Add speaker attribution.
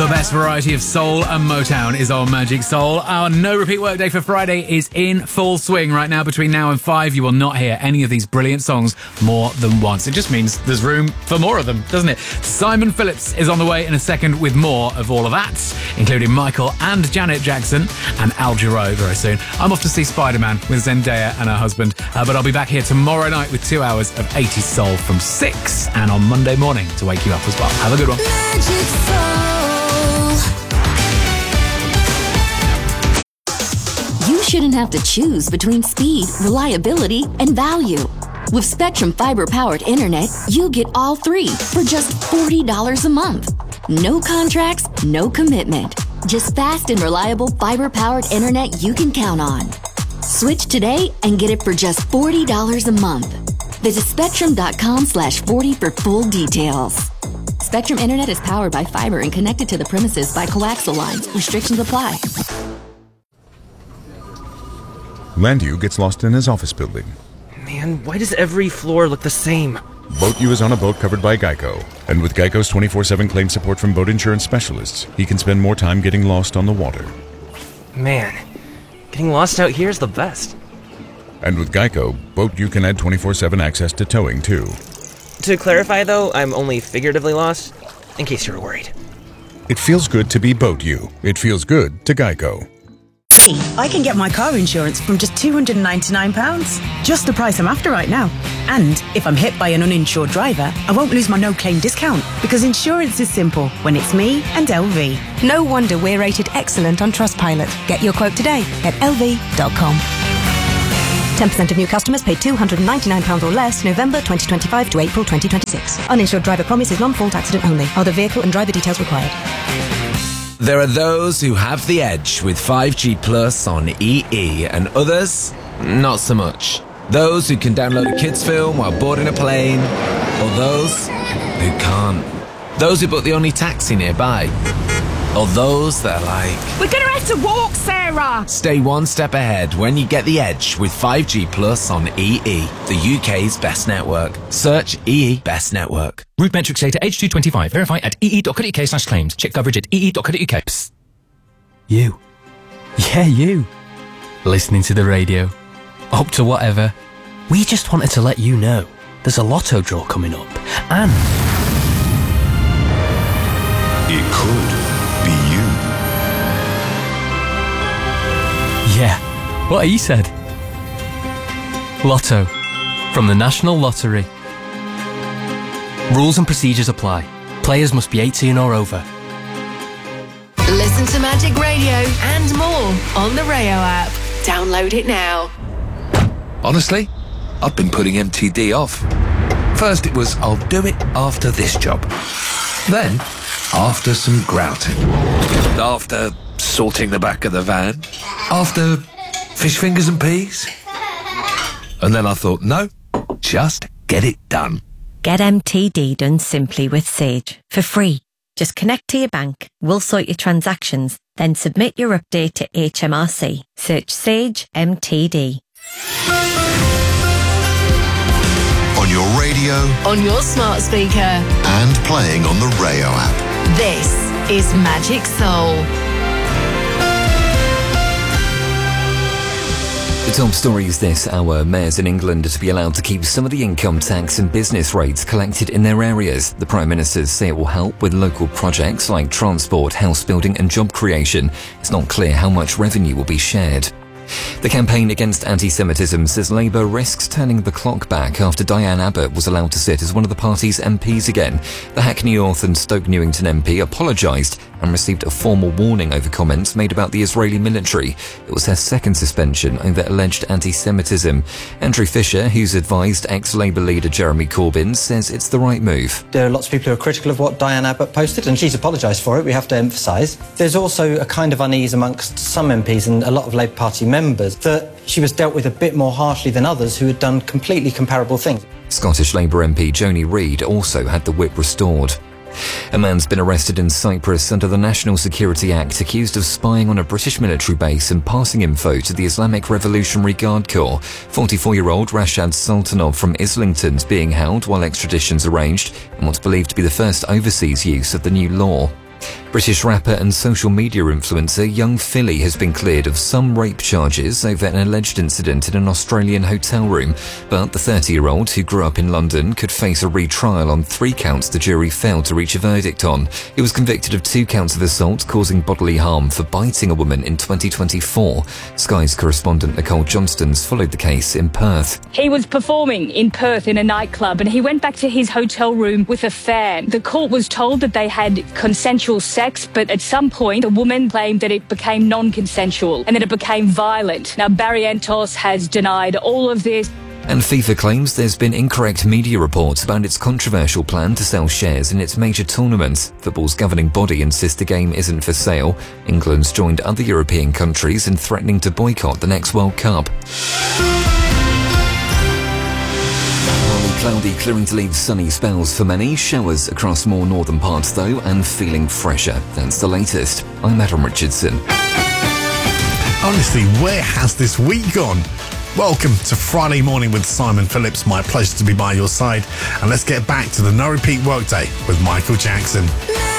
Speaker 1: The best variety of soul and Motown is on Magic Soul. Our no repeat workday for Friday is in full swing right now. Between now and 5, you will not hear any of these brilliant songs more than once. It just means there's room for more of them, doesn't it? Simon Phillips is on the way in a second with more of all of that, including Michael and Janet Jackson and Al Jarreau very soon. I'm off to see Spider-Man with Zendaya and her husband, but I'll be back here tomorrow night with 2 hours of 80s soul from 6 and on Monday morning to wake you up as well. Have a good one.
Speaker 2: Magic Soul. You shouldn't have to choose between speed, reliability, and value. With Spectrum Fiber-powered internet, you get all three for just $40 a month. No contracts, no commitment. Just fast and reliable fiber-powered internet you can count on. Switch today and get it for just $40 a month. Visit spectrum.com/40 for full details. Spectrum Internet is powered by fiber and connected to the premises by coaxial lines. Restrictions apply.
Speaker 3: Landu gets lost in his office building.
Speaker 4: Man, why does every floor look the same?
Speaker 3: BoatU is on a boat covered by Geico. And with Geico's 24/7 claim support from boat insurance specialists, he can spend more time getting lost on the water.
Speaker 4: Man, getting lost out here is the best.
Speaker 3: And with Geico, BoatU can add 24/7 access to towing, too.
Speaker 4: To clarify, though, I'm only figuratively lost, in case you were worried.
Speaker 3: It feels good to be BoatU. It feels good to Geico.
Speaker 5: I can get my car insurance from just £299. Just the price I'm after right now. And if I'm hit by an uninsured driver, I won't lose my no-claim discount because insurance is simple when it's me and LV.
Speaker 6: No wonder we're rated excellent on Trustpilot. Get your quote today at lv.com. 10% of new customers pay £299 or less November 2025 to April 2026. Uninsured driver promise is non-fault accident only. Other vehicle and driver details required.
Speaker 7: There are those who have the edge with 5G Plus on EE and others, not so much. Those who can download a kids film while boarding a plane, or those who can't. Those who book the only taxi nearby, or those that are like,
Speaker 6: We're gonna have to walk, Sarah!
Speaker 7: Stay one step ahead when you get the edge with 5G Plus on EE, the UK's best network. Search EE Best Network.
Speaker 8: Route metrics data H225. Verify at ee.co.uk/claims. Check coverage at ee.co.uk. Psst. You. Yeah, you. Listening to the radio. Up to whatever. We just wanted to let you know there's a lotto draw coming up. And
Speaker 9: it could be you.
Speaker 8: yeah, what he said. Lotto. From the National Lottery. Rules and procedures apply. Players must be 18 or over.
Speaker 2: Listen to Magic Radio and more on the Rayo app. Download it now.
Speaker 9: Honestly, I've been putting MTD off. First it was, I'll do it after this job. Then, after some grouting. After sorting the back of the van. After fish fingers and peas. And then I thought, no, just get it done.
Speaker 10: Get MTD done simply with Sage for free. Just connect to your bank, we'll sort your transactions, then submit your update to HMRC. Search Sage MTD.
Speaker 9: On your radio.
Speaker 2: On your smart speaker.
Speaker 9: And playing on the Rayo app.
Speaker 2: This is Magic Soul.
Speaker 11: The top story is this. Our mayors in England are to be allowed to keep some of the income tax and business rates collected in their areas. The Prime Ministers say it will help with local projects like transport, house building and job creation. It's not clear how much revenue will be shared. The campaign against anti-Semitism says Labour risks turning the clock back after Diane Abbott was allowed to sit as one of the party's MPs again. The Hackney North and Stoke Newington MP apologised and received a formal warning over comments made about the Israeli military. It was her second suspension over alleged anti-Semitism. Andrew Fisher, who's advised ex-Labour leader Jeremy Corbyn, says it's the right move.
Speaker 12: There are lots of people who are critical of what Diane Abbott posted, and she's apologised for it, we have to emphasise. There's also a kind of unease amongst some MPs and a lot of Labour Party members that she was dealt with a bit more harshly than others who had done completely comparable things.
Speaker 11: Scottish Labour MP Joni Reid also had the whip restored. A man's been arrested in Cyprus under the National Security Act accused of spying on a British military base and passing info to the Islamic Revolutionary Guard Corps. 44-year-old Rashad Sultanov from Islington's being held while extradition's arranged in what's believed to be the first overseas use of the new law. British rapper and social media influencer Young Philly has been cleared of some rape charges over an alleged incident in an Australian hotel room, but the 30-year-old, who grew up in London, could face a retrial on 3 counts the jury failed to reach a verdict on. He was convicted of 2 counts of assault causing bodily harm for biting a woman in 2024. Sky's correspondent Nicole Johnston's followed the case in Perth.
Speaker 13: He was performing in Perth in a nightclub and he went back to his hotel room with a fan. The court was told that they had consensual sex, but at some point, the woman claimed that it became non-consensual and that it became violent. Now, Barrientos has denied all of this.
Speaker 11: And FIFA claims there's been incorrect media reports about its controversial plan to sell shares in its major tournaments. Football's governing body insists the game isn't for sale. England's joined other European countries in threatening to boycott the next World Cup. Cloudy, clearing to leave sunny spells for many. Showers across more northern parts, though, and feeling fresher. That's the latest. I'm Adam Richardson.
Speaker 14: Honestly, where has this week gone? Welcome to Friday Morning with Simon Phillips. My pleasure to be by your side. And let's get back to the No Repeat Workday with Michael Jackson.